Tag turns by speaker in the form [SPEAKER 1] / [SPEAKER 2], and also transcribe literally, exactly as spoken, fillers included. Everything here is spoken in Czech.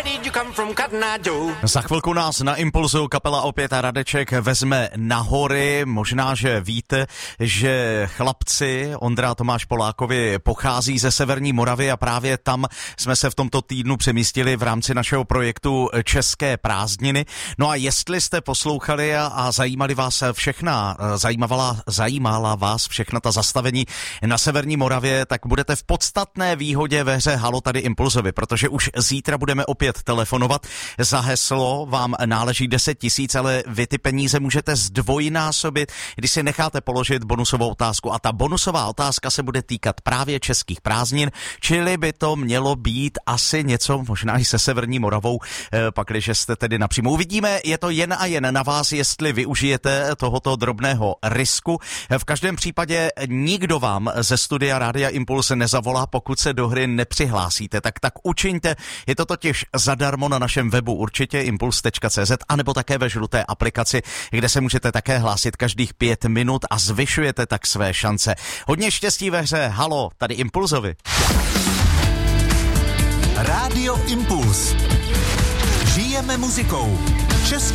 [SPEAKER 1] Za chvilku nás na Impulzu kapela Opět a Radeček vezme na hory. Možná, že víte, že chlapci Ondra a Tomáš Polákovi pochází ze Severní Moravy a právě tam jsme se v tomto týdnu přemístili v rámci našeho projektu České prázdniny. No a jestli jste poslouchali a, a zajímali vás všechna, zajímavala, zajímala vás všechna ta zastavení na Severní Moravě, tak budete v podstatné výhodě ve hře Halo tady Impulzovi, protože už zítra budeme opět telefonovat. Za heslo vám náleží deset tisíc, ale vy ty peníze můžete zdvojnásobit, když si necháte položit bonusovou otázku. A ta bonusová otázka se bude týkat právě českých prázdnin, čili by to mělo být asi něco, možná i se Severní Moravou, pakliže jste tedy napřímo. Uvidíme, je to jen a jen na vás, jestli využijete tohoto drobného risku. V každém případě nikdo vám ze studia Rádia Impuls nezavolá, pokud se do hry nepřihlásíte. Tak tak učiňte, je to totiž zadarmo na našem webu určitě impuls tečka cé zet, anebo také ve žluté aplikaci, kde se můžete také hlásit každých pět minut a zvyšujete tak své šance. Hodně štěstí ve hře Halo tady Impulzovi.
[SPEAKER 2] Rádio Impuls. Žijeme muzikou. Český